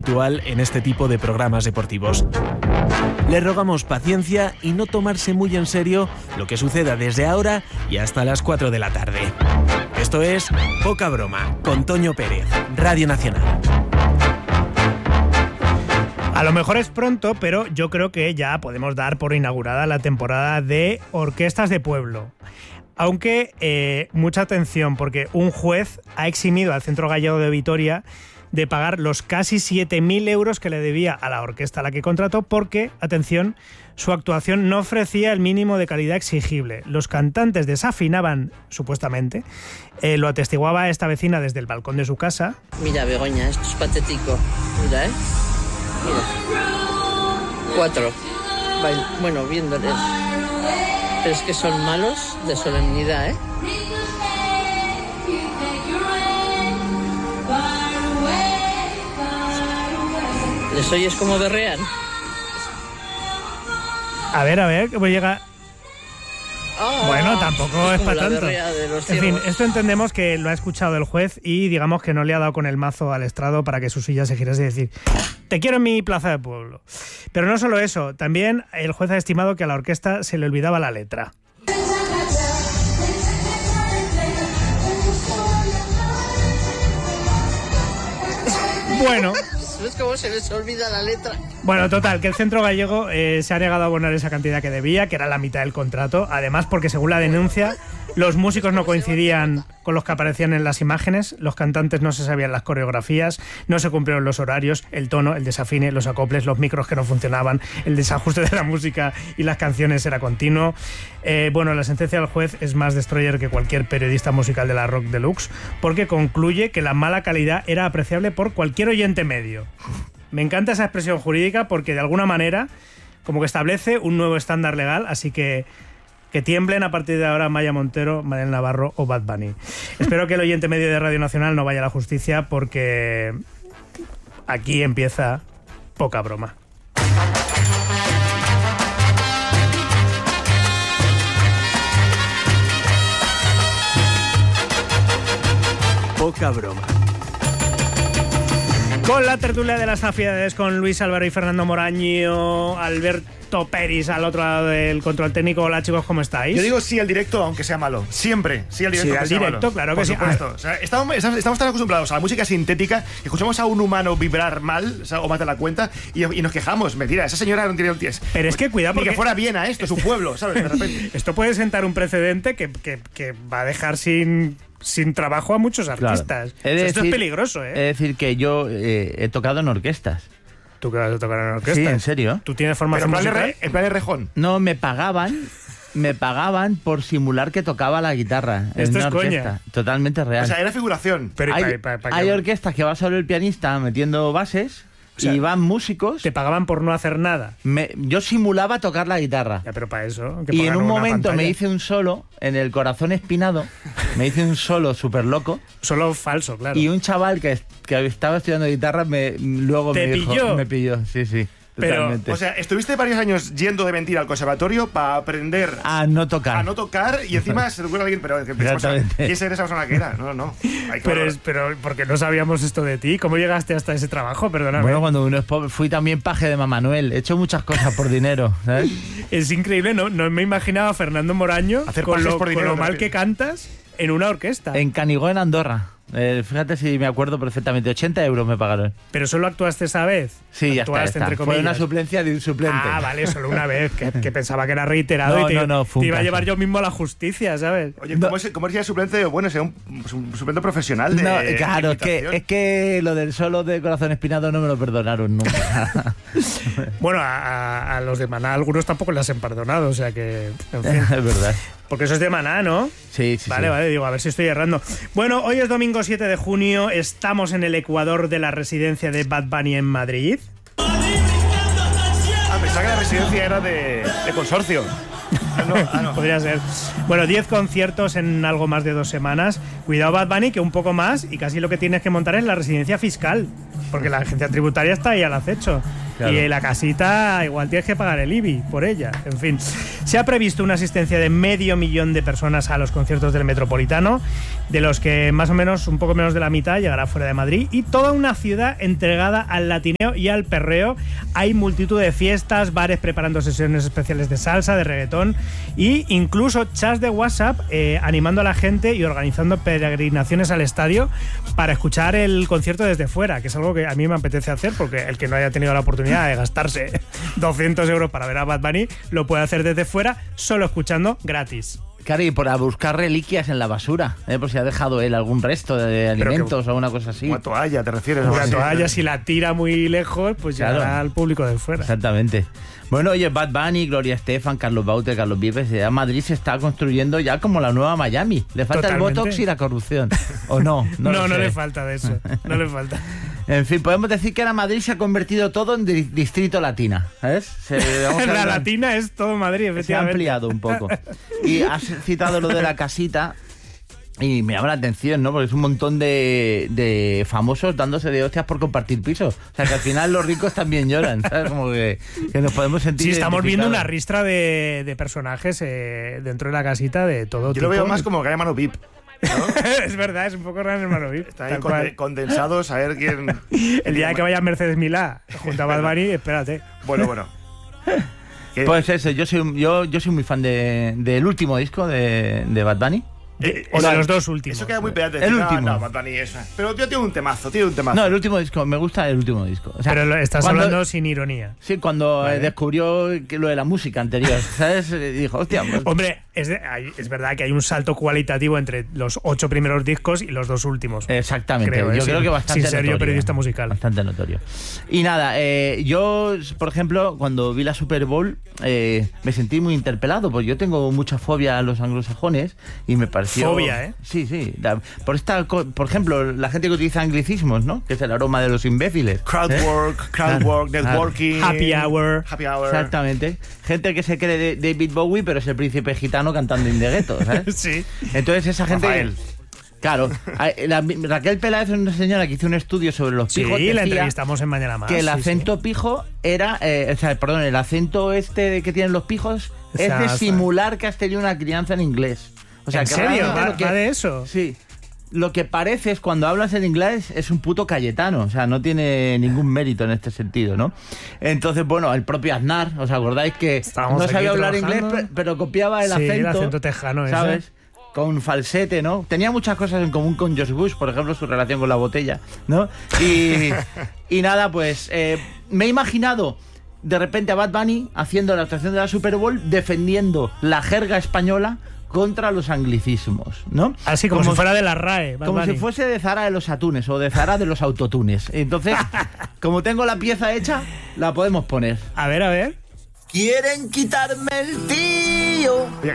habitual en este tipo de programas deportivos. Le rogamos paciencia y no tomarse muy en serio lo que suceda desde ahora y hasta las 4 de la tarde. Esto es Poca Broma, con Toño Pérez, Radio Nacional. A lo mejor es pronto, pero yo creo que ya podemos dar por inaugurada la temporada de Orquestas de Pueblo. Aunque, mucha atención, porque un juez ha eximido al Centro Gallego de Vitoria de pagar los casi 7.000 euros que le debía a la orquesta a la que contrató porque, atención, su actuación no ofrecía el mínimo de calidad exigible. Los cantantes desafinaban, supuestamente. Lo atestiguaba esta vecina desde el balcón de su casa. Mira, Begoña, esto es patético. Mira, Mira. 4. Bueno, viéndoles. Pero es que son malos de solemnidad, ¿Les oyes cómo berrean? A ver, que llega... Bueno, tampoco es para tanto. En fin, esto entendemos que lo ha escuchado el juez y digamos que no le ha dado con el mazo al estrado para que su silla se girase y decir: te quiero en mi plaza de pueblo. Pero no solo eso, también el juez ha estimado que a la orquesta se le olvidaba la letra. Bueno... ¿Ves cómo se les olvida la letra? Bueno, total, que el Centro Gallego se ha negado a abonar esa cantidad que debía, que era la mitad del contrato. Además, porque según la denuncia, los músicos no coincidían con los que aparecían en las imágenes, los cantantes no se sabían las coreografías, no se cumplieron los horarios, el tono, el desafine, los acoples, los micros que no funcionaban, el desajuste de la música y las canciones era continuo. Bueno, la sentencia del juez es más destroyer que cualquier periodista musical de la Rock Deluxe, porque concluye que la mala calidad era apreciable por cualquier oyente medio. Me encanta esa expresión jurídica porque de alguna manera como que establece un nuevo estándar legal, así que tiemblen a partir de ahora Maya Montero, Manel Navarro o Bad Bunny. Espero que el oyente medio de Radio Nacional no vaya a la justicia porque aquí empieza Poca Broma. Poca Broma. Con la tertulia de las aficionadas con Luis Álvaro y Fernando Moraño, Alberto Peris al otro lado del control técnico. Hola chicos, ¿cómo estáis? Yo digo sí al directo, aunque sea malo. Siempre sí al directo, sí, al directo, claro que sí. Por supuesto. O sea, estamos tan acostumbrados a la música sintética que escuchamos a un humano vibrar mal, o sea, o más de la cuenta y nos quejamos. Mentira, esa señora no tiene el Pero es que cuidado porque... Ni que fuera Viena esto, su pueblo, ¿sabes? De repente. Esto puede sentar un precedente que va a dejar sin trabajo a muchos artistas. Claro. Esto es peligroso, ¿eh? Es decir, que yo he tocado en orquestas. ¿Tú que vas a tocar en orquesta? Sí, ¿en serio? ¿Tú tienes formación musical? En plan de rejón. No, me pagaban por simular que tocaba la guitarra. Esto en una es orquesta. coña. Totalmente real. O sea, era figuración. Pero hay orquestas que va solo el pianista metiendo bases. O sea, y van músicos. Te pagaban por no hacer nada. Yo simulaba tocar la guitarra. Ya, pero para eso. Y en un momento me hice un solo en el Corazón Espinado. Me hice un solo súper loco. Solo falso, claro. Y un chaval que estaba estudiando guitarra luego me dijo, me pilló. Sí. Totalmente. Pero, o sea, estuviste varios años yendo de mentira al conservatorio para aprender a no tocar. Y encima se te ocurre alguien, pero ¿quién será esa persona que era? No. Pero porque no sabíamos esto de ti. ¿Cómo llegaste hasta ese trabajo? Perdóname. Bueno, cuando uno es pobre, fui también paje de Mamá Noel. He hecho muchas cosas por dinero, ¿sabes? Es increíble, no me imaginaba a Fernando Moraño con lo mal que cantas en una orquesta. En Canigó, en Andorra. Fíjate si me acuerdo perfectamente, 80 euros me pagaron. ¿Pero solo actuaste esa vez? Sí, ya está. Entre Fue una suplencia de un suplente. Ah, vale, solo una vez, que pensaba que era reiterado y te iba a llevar yo mismo a la justicia, ¿sabes? Oye, ¿cómo es el suplente? Bueno, sea un suplente profesional de... No, claro, es que lo del solo de Corazón Espinado no me lo perdonaron nunca. Bueno, a los de Maná algunos tampoco les han perdonado, o sea que... En fin. Es verdad. Porque eso es de Maná, ¿no? Sí. Vale, digo, a ver si estoy errando. Bueno, hoy es domingo 7 de junio, estamos en el Ecuador de la residencia de Bad Bunny en Madrid. Pensaba que la residencia era de consorcio. No. Podría ser. Bueno, 10 conciertos en algo más de 2 semanas. Cuidado Bad Bunny, que un poco más y casi lo que tienes que montar es la residencia fiscal, porque la agencia tributaria está ahí al acecho. Claro. Y la casita igual tienes que pagar el IBI por ella. En fin, Se ha previsto una asistencia de 500.000 de personas a los conciertos del Metropolitano, de los que más o menos, un poco menos de la mitad, llegará fuera de Madrid, y toda una ciudad entregada al latineo y al perreo. Hay multitud de fiestas, bares preparando sesiones especiales de salsa, de reggaetón, y incluso chats de WhatsApp animando a la gente y organizando peregrinaciones al estadio para escuchar el concierto desde fuera, que es algo que a mí me apetece hacer, porque el que no haya tenido la oportunidad de gastarse 200 euros para ver a Bad Bunny lo puede hacer desde fuera, solo escuchando gratis. Claro, y por buscar reliquias en la basura, por si ha dejado él algún resto de alimentos o alguna cosa así. Una toalla, ¿te refieres? Una toalla, si la tira muy lejos, pues claro, llegará al público de fuera. Exactamente. Bueno, oye, Bad Bunny, Gloria Estefan, Carlos Baute, Carlos Vives, ya Madrid se está construyendo ya como la nueva Miami. Le falta Totalmente. El Botox y la corrupción. ¿O no? No le falta de eso. No le falta. En fin, podemos decir que ahora Madrid se ha convertido todo en distrito latina, ¿sabes? La latina es todo Madrid, efectivamente. Se ha ampliado un poco. Y has citado lo de la casita y me llama la atención, ¿no? Porque es un montón de famosos dándose de hostias por compartir pisos. O sea, que al final los ricos también lloran, ¿sabes? Como que nos podemos sentir. Sí, estamos viendo una ristra de personajes dentro de la casita de todo tipo. Yo lo veo más como que hay mano VIP. ¿No? Es verdad, es un poco raro, hermano VIP. Está ahí condensados a ver quién. El día que vaya Mercedes Milá junto a Bad Bunny, espérate. Bueno. Pues eso, yo soy muy fan del último disco de Bad Bunny. O de los dos últimos. Eso queda muy pedante. El último. No, Bad Bunny esa. Pero tío, tiene un temazo. No, el último disco, me gusta el último disco. O sea, pero estás hablando sin ironía. Sí, cuando descubrió que lo de la música anterior, ¿sabes? Dijo, hostia. Pues... Hombre, es verdad que hay un salto cualitativo entre los 8 primeros discos y los 2 últimos. Exactamente. Yo creo que bastante sin ser notorio. Yo periodista musical. Bastante notorio. Y nada, yo, por ejemplo, cuando vi la Super Bowl, me sentí muy interpelado, porque yo tengo mucha fobia a los anglosajones y me pareció... Fobia, ¿eh? Sí. Por ejemplo, la gente que utiliza anglicismos, ¿no? Que es el aroma de los imbéciles. Crowdwork, networking. Happy hour. Exactamente. Gente que se cree de David Bowie, pero es el príncipe gitano cantando In the Ghetto, ¿sabes? Sí. Entonces esa gente... Rafael. Claro, Raquel Peláez es una señora que hizo un estudio sobre los pijos. Sí, la entrevistamos en Mañana Más. Que el acento pijo era, el acento que tienen los pijos es de simular que has tenido una crianza en inglés. O sea, ¿En serio? ¿Va de eso? Sí. Lo que parece es cuando hablas en inglés es un puto Cayetano, o sea, no tiene ningún mérito en este sentido, ¿no? Entonces, bueno, el propio Aznar, ¿os acordáis que no sabía hablar inglés, pero copiaba el acento? Sí, el acento tejano, ¿sabes? Ese. Con falsete, ¿no? Tenía muchas cosas en común con George Bush, por ejemplo, su relación con la botella, ¿no? Y nada, pues me he imaginado de repente a Bad Bunny haciendo la actuación de la Super Bowl defendiendo la jerga española contra los anglicismos, ¿no? Así como si fuera de la RAE. Bad Como Bunny. si fuese de Zara de los atunes o de Zara de los autotunes. Entonces, como tengo la pieza hecha, la podemos poner. A ver. Quieren quitarme el tío. Oye,